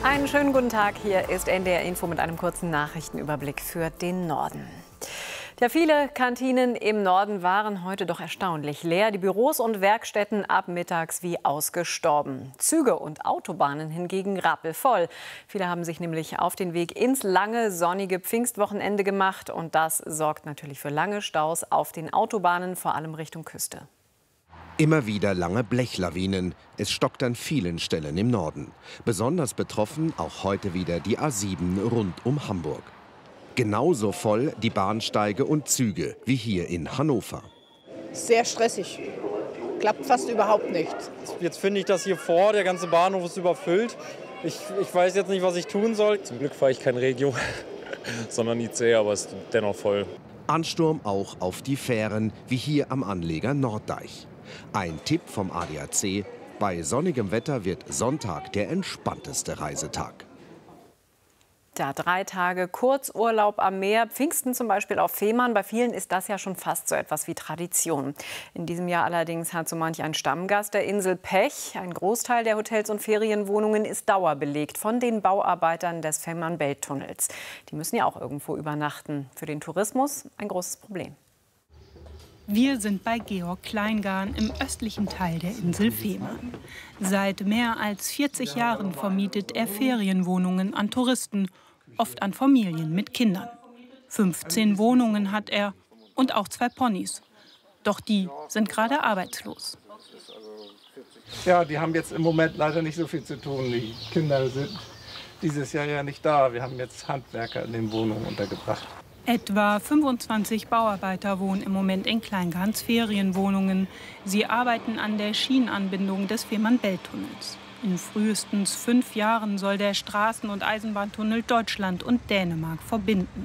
Einen schönen guten Tag, hier ist NDR Info mit einem kurzen Nachrichtenüberblick für den Norden. Ja, viele Kantinen im Norden waren heute doch erstaunlich leer. Die Büros und Werkstätten ab mittags wie ausgestorben. Züge und Autobahnen hingegen rappelvoll. Viele haben sich nämlich auf den Weg ins lange, sonnige Pfingstwochenende gemacht. Und das sorgt natürlich für lange Staus auf den Autobahnen, vor allem Richtung Küste. Immer wieder lange Blechlawinen. Es stockt an vielen Stellen im Norden. Besonders betroffen auch heute wieder die A7 rund um Hamburg. Genauso voll die Bahnsteige und Züge wie hier in Hannover. Sehr stressig. Klappt fast überhaupt nicht. Jetzt finde ich, dass hier vor der ganze Bahnhof ist überfüllt. Ich weiß jetzt nicht, was ich tun soll. Zum Glück fahre ich kein Regio, sondern IC, aber es ist dennoch voll. Ansturm auch auf die Fähren, wie hier am Anleger Norddeich. Ein Tipp vom ADAC: Bei sonnigem Wetter wird Sonntag der entspannteste Reisetag. Ja, 3 Tage Kurzurlaub am Meer, Pfingsten zum Beispiel auf Fehmarn. Bei vielen ist das ja schon fast so etwas wie Tradition. In diesem Jahr allerdings hat so manch ein Stammgast der Insel Pech. Ein Großteil der Hotels und Ferienwohnungen ist dauerbelegt von den Bauarbeitern des Fehmarnbelt-Tunnels. Die müssen ja auch irgendwo übernachten. Für den Tourismus ein großes Problem. Wir sind bei Georg Kleingarn im östlichen Teil der Insel Fehmarn. Seit mehr als 40 Jahren vermietet er Ferienwohnungen an Touristen, oft an Familien mit Kindern. 15 Wohnungen hat er und auch 2 Ponys. Doch die sind gerade arbeitslos. Ja, die haben jetzt im Moment leider nicht so viel zu tun. Die Kinder sind dieses Jahr ja nicht da. Wir haben jetzt Handwerker in den Wohnungen untergebracht. Etwa 25 Bauarbeiter wohnen im Moment in Kleingarns Ferienwohnungen. Sie arbeiten an der Schienenanbindung des Fehmarnbelt-Tunnels. In frühestens 5 Jahren soll der Straßen- und Eisenbahntunnel Deutschland und Dänemark verbinden.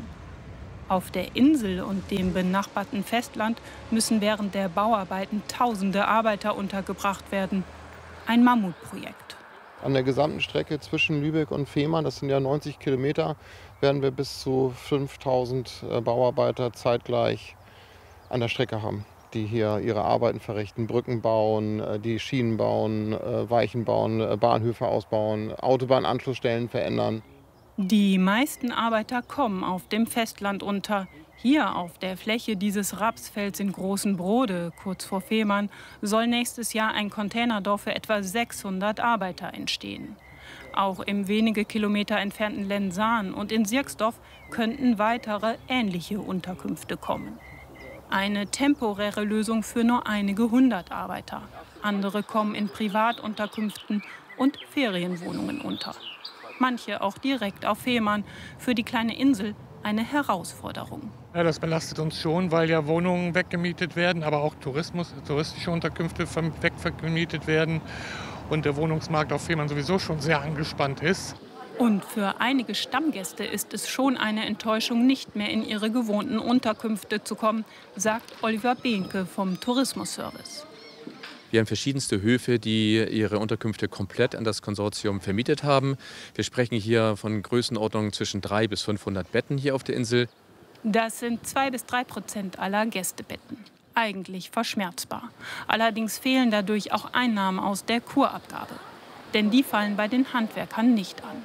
Auf der Insel und dem benachbarten Festland müssen während der Bauarbeiten tausende Arbeiter untergebracht werden. Ein Mammutprojekt. An der gesamten Strecke zwischen Lübeck und Fehmarn, das sind ja 90 Kilometer, werden wir bis zu 5000 Bauarbeiter zeitgleich an der Strecke haben, die hier ihre Arbeiten verrichten. Brücken bauen, die Schienen bauen, Weichen bauen, Bahnhöfe ausbauen, Autobahnanschlussstellen verändern. Die meisten Arbeiter kommen auf dem Festland unter. Hier auf der Fläche dieses Rapsfelds in Großenbrode, kurz vor Fehmarn, soll nächstes Jahr ein Containerdorf für etwa 600 Arbeiter entstehen. Auch im wenige Kilometer entfernten Lensahn und in Sierksdorf könnten weitere ähnliche Unterkünfte kommen. Eine temporäre Lösung für nur einige 100 Arbeiter. Andere kommen in Privatunterkünften und Ferienwohnungen unter. Manche auch direkt auf Fehmarn. Für die kleine Insel eine Herausforderung. Ja, das belastet uns schon, weil ja Wohnungen weggemietet werden, aber auch touristische Unterkünfte weggemietet werden und der Wohnungsmarkt auf Fehmarn sowieso schon sehr angespannt ist. Und für einige Stammgäste ist es schon eine Enttäuschung, nicht mehr in ihre gewohnten Unterkünfte zu kommen, sagt Oliver Behnke vom Tourismusservice. Wir haben verschiedenste Höfe, die ihre Unterkünfte komplett an das Konsortium vermietet haben. Wir sprechen hier von Größenordnungen zwischen 300 bis 500 Betten hier auf der Insel. Das sind 2 bis 3% aller Gästebetten. Eigentlich verschmerzbar. Allerdings fehlen dadurch auch Einnahmen aus der Kurabgabe. Denn die fallen bei den Handwerkern nicht an.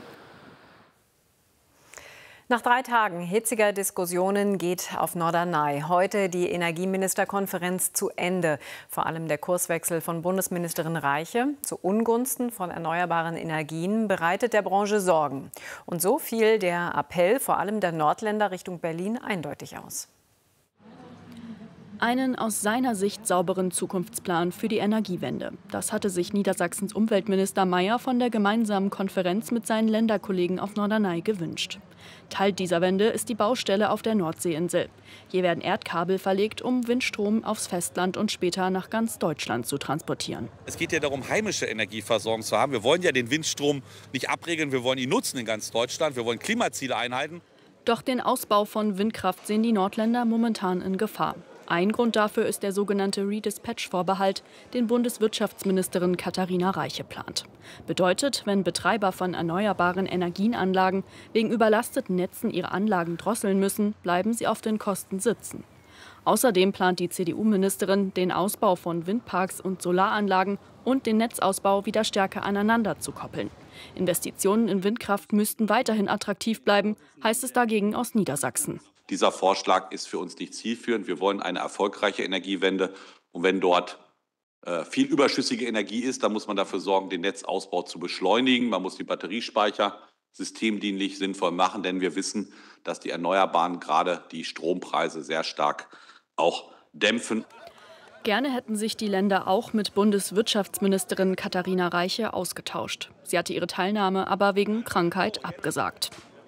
Nach 3 Tagen hitziger Diskussionen geht auf Norderney heute die Energieministerkonferenz zu Ende. Vor allem der Kurswechsel von Bundesministerin Reiche zu Ungunsten von erneuerbaren Energien bereitet der Branche Sorgen. Und so fiel der Appell vor allem der Nordländer Richtung Berlin eindeutig aus. Einen aus seiner Sicht sauberen Zukunftsplan für die Energiewende. Das hatte sich Niedersachsens Umweltminister Mayer von der gemeinsamen Konferenz mit seinen Länderkollegen auf Norderney gewünscht. Teil dieser Wende ist die Baustelle auf der Nordseeinsel. Hier werden Erdkabel verlegt, um Windstrom aufs Festland und später nach ganz Deutschland zu transportieren. Es geht ja darum, heimische Energieversorgung zu haben. Wir wollen ja den Windstrom nicht abregeln, wir wollen ihn nutzen in ganz Deutschland. Wir wollen Klimaziele einhalten. Doch den Ausbau von Windkraft sehen die Nordländer momentan in Gefahr. Ein Grund dafür ist der sogenannte Redispatch-Vorbehalt, den Bundeswirtschaftsministerin Katharina Reiche plant. Bedeutet, wenn Betreiber von erneuerbaren Energienanlagen wegen überlasteten Netzen ihre Anlagen drosseln müssen, bleiben sie auf den Kosten sitzen. Außerdem plant die CDU-Ministerin, den Ausbau von Windparks und Solaranlagen und den Netzausbau wieder stärker aneinander zu koppeln. Investitionen in Windkraft müssten weiterhin attraktiv bleiben, heißt es dagegen aus Niedersachsen. Dieser Vorschlag ist für uns nicht zielführend. Wir wollen eine erfolgreiche Energiewende. Und wenn dort viel überschüssige Energie ist, dann muss man dafür sorgen, den Netzausbau zu beschleunigen. Man muss die Batteriespeicher systemdienlich sinnvoll machen, denn wir wissen, dass die Erneuerbaren gerade die Strompreise sehr stark auch dämpfen. Gerne hätten sich die Länder auch mit Bundeswirtschaftsministerin Katharina Reiche ausgetauscht. Sie hatte ihre Teilnahme aber wegen Krankheit abgesagt.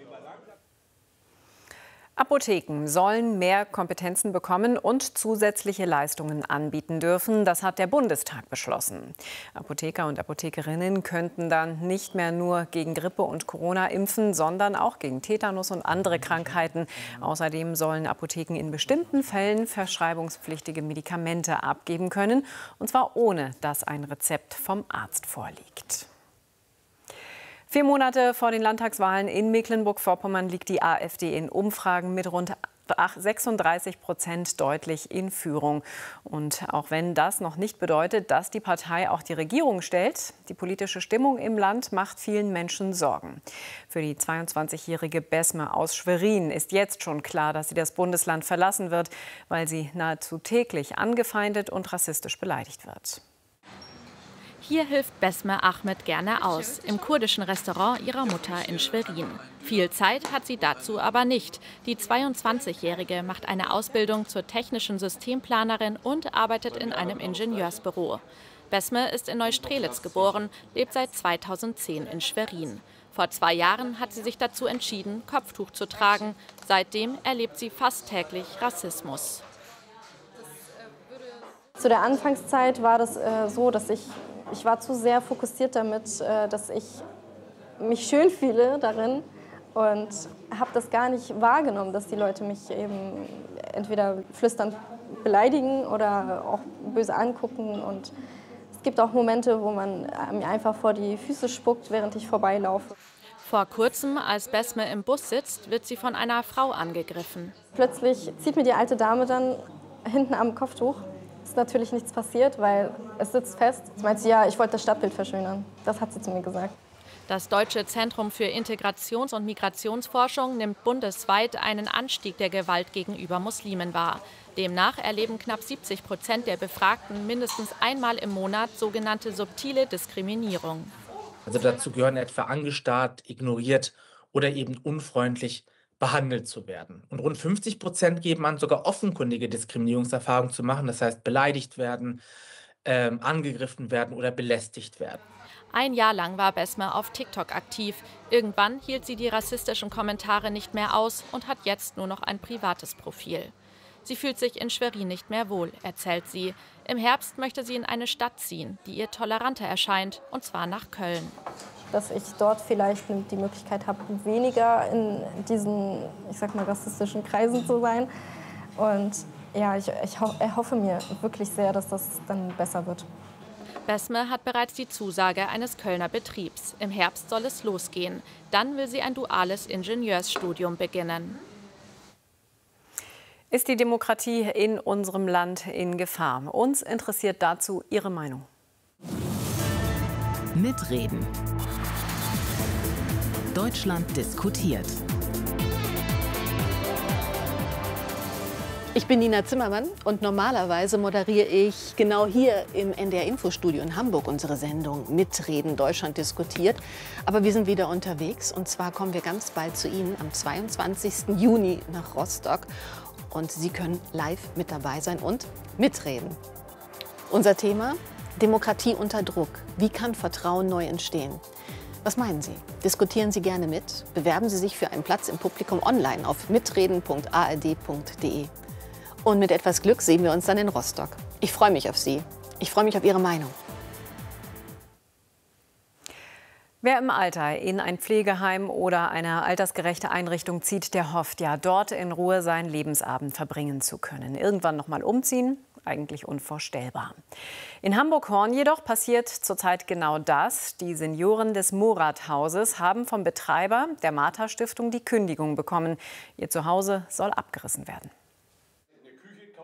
Apotheken sollen mehr Kompetenzen bekommen und zusätzliche Leistungen anbieten dürfen. Das hat der Bundestag beschlossen. Apotheker und Apothekerinnen könnten dann nicht mehr nur gegen Grippe und Corona impfen, sondern auch gegen Tetanus und andere Krankheiten. Außerdem sollen Apotheken in bestimmten Fällen verschreibungspflichtige Medikamente abgeben können, und zwar ohne, dass ein Rezept vom Arzt vorliegt. 4 Monate vor den Landtagswahlen in Mecklenburg-Vorpommern liegt die AfD in Umfragen mit rund 36% deutlich in Führung. Und auch wenn das noch nicht bedeutet, dass die Partei auch die Regierung stellt, die politische Stimmung im Land macht vielen Menschen Sorgen. Für die 22-jährige Besme aus Schwerin ist jetzt schon klar, dass sie das Bundesland verlassen wird, weil sie nahezu täglich angefeindet und rassistisch beleidigt wird. Hier hilft Besme Ahmed gerne aus, im kurdischen Restaurant ihrer Mutter in Schwerin. Viel Zeit hat sie dazu aber nicht. Die 22-Jährige macht eine Ausbildung zur technischen Systemplanerin und arbeitet in einem Ingenieursbüro. Besme ist in Neustrelitz geboren, lebt seit 2010 in Schwerin. Vor 2 Jahren hat sie sich dazu entschieden, Kopftuch zu tragen. Seitdem erlebt sie fast täglich Rassismus. Zu der Anfangszeit war das so, dass ich war zu sehr fokussiert damit, dass ich mich schön fühle darin und habe das gar nicht wahrgenommen, dass die Leute mich eben entweder flüsternd beleidigen oder auch böse angucken. Und es gibt auch Momente, wo man mir einfach vor die Füße spuckt, während ich vorbeilaufe. Vor kurzem, als Besme im Bus sitzt, wird sie von einer Frau angegriffen. Plötzlich zieht mir die alte Dame dann hinten am Kopftuch. Ist natürlich nichts passiert, weil es sitzt fest. Sie meinte, ja, ich wollte das Stadtbild verschönern. Das hat sie zu mir gesagt. Das Deutsche Zentrum für Integrations- und Migrationsforschung nimmt bundesweit einen Anstieg der Gewalt gegenüber Muslimen wahr. Demnach erleben knapp 70% der Befragten mindestens einmal im Monat sogenannte subtile Diskriminierung. Also dazu gehören etwa angestarrt, ignoriert oder eben unfreundlich behandelt zu werden. Und rund 50% geben an, sogar offenkundige Diskriminierungserfahrungen zu machen, das heißt beleidigt werden, angegriffen werden oder belästigt werden. 1 Jahr lang war Besme auf TikTok aktiv. Irgendwann hielt sie die rassistischen Kommentare nicht mehr aus und hat jetzt nur noch ein privates Profil. Sie fühlt sich in Schwerin nicht mehr wohl, erzählt sie. Im Herbst möchte sie in eine Stadt ziehen, die ihr toleranter erscheint, und zwar nach Köln. Dass ich dort vielleicht die Möglichkeit habe, weniger in diesen, ich sag mal, rassistischen Kreisen zu sein. Und ja, ich erhoffe mir wirklich sehr, dass das dann besser wird. Besme hat bereits die Zusage eines Kölner Betriebs. Im Herbst soll es losgehen. Dann will sie ein duales Ingenieursstudium beginnen. Ist die Demokratie in unserem Land in Gefahr? Uns interessiert dazu Ihre Meinung. Mitreden. Deutschland diskutiert. Ich bin Nina Zimmermann und normalerweise moderiere ich genau hier im NDR-Infostudio in Hamburg unsere Sendung Mitreden, Deutschland diskutiert. Aber wir sind wieder unterwegs und zwar kommen wir ganz bald zu Ihnen am 22. Juni nach Rostock. Und Sie können live mit dabei sein und mitreden. Unser Thema: Demokratie unter Druck. Wie kann Vertrauen neu entstehen? Was meinen Sie? Diskutieren Sie gerne mit. Bewerben Sie sich für einen Platz im Publikum online auf mitreden.ard.de. Und mit etwas Glück sehen wir uns dann in Rostock. Ich freue mich auf Sie. Ich freue mich auf Ihre Meinung. Wer im Alter in ein Pflegeheim oder eine altersgerechte Einrichtung zieht, der hofft ja, dort in Ruhe seinen Lebensabend verbringen zu können. Irgendwann noch mal umziehen? Eigentlich unvorstellbar. In Hamburg-Horn jedoch passiert zurzeit genau das. Die Senioren des Murat-Hauses haben vom Betreiber der Martha-Stiftung die Kündigung bekommen. Ihr Zuhause soll abgerissen werden.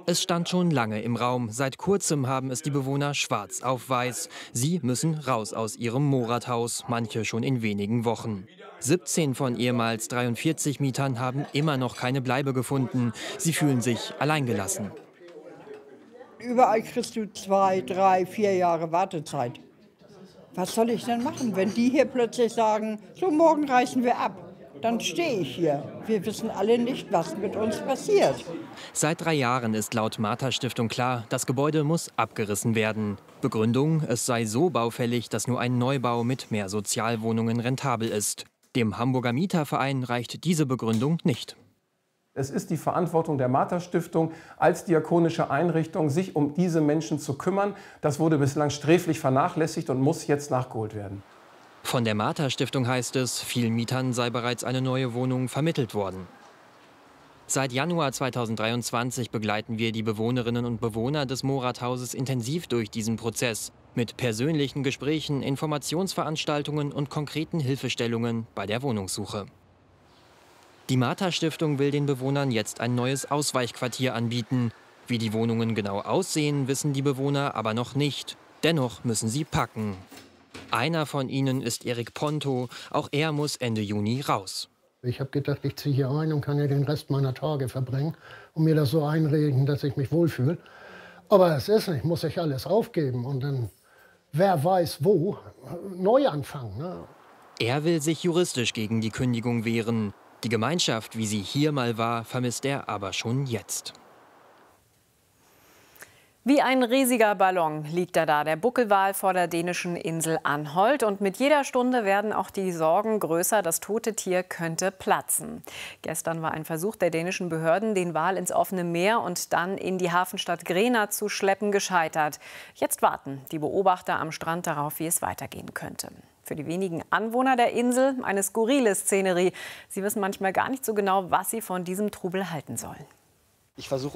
Es stand schon lange im Raum. Seit kurzem haben es die Bewohner schwarz auf weiß. Sie müssen raus aus ihrem Morathaus, manche schon in wenigen Wochen. 17 von ehemals 43 Mietern haben immer noch keine Bleibe gefunden. Sie fühlen sich alleingelassen. Überall kriegst du 2, 3, 4 Jahre Wartezeit. Was soll ich denn machen, wenn die hier plötzlich sagen, so morgen reißen wir ab? Dann stehe ich hier. Wir wissen alle nicht, was mit uns passiert. Seit 3 Jahren ist laut Martha-Stiftung klar, das Gebäude muss abgerissen werden. Begründung, es sei so baufällig, dass nur ein Neubau mit mehr Sozialwohnungen rentabel ist. Dem Hamburger Mieterverein reicht diese Begründung nicht. Es ist die Verantwortung der Martha-Stiftung als diakonische Einrichtung, sich um diese Menschen zu kümmern. Das wurde bislang sträflich vernachlässigt und muss jetzt nachgeholt werden. Von der Martha-Stiftung heißt es, vielen Mietern sei bereits eine neue Wohnung vermittelt worden. Seit Januar 2023 begleiten wir die Bewohnerinnen und Bewohner des Morathauses intensiv durch diesen Prozess. Mit persönlichen Gesprächen, Informationsveranstaltungen und konkreten Hilfestellungen bei der Wohnungssuche. Die Martha-Stiftung will den Bewohnern jetzt ein neues Ausweichquartier anbieten. Wie die Wohnungen genau aussehen, wissen die Bewohner aber noch nicht. Dennoch müssen sie packen. Einer von ihnen ist Erik Ponto. Auch er muss Ende Juni raus. Ich habe gedacht, ich ziehe hier ein und kann ja den Rest meiner Tage verbringen und mir das so einreden, dass ich mich wohlfühle. Aber es ist nicht, muss ich alles aufgeben und dann, wer weiß wo, neu anfangen. Ne? Er will sich juristisch gegen die Kündigung wehren. Die Gemeinschaft, wie sie hier mal war, vermisst er aber schon jetzt. Wie ein riesiger Ballon liegt er da, der Buckelwal vor der dänischen Insel Anholt. Und mit jeder Stunde werden auch die Sorgen größer, das tote Tier könnte platzen. Gestern war ein Versuch der dänischen Behörden, den Wal ins offene Meer und dann in die Hafenstadt Grena zu schleppen, gescheitert. Jetzt warten die Beobachter am Strand darauf, wie es weitergehen könnte. Für die wenigen Anwohner der Insel eine skurrile Szenerie. Sie wissen manchmal gar nicht so genau, was sie von diesem Trubel halten sollen. Ich versuche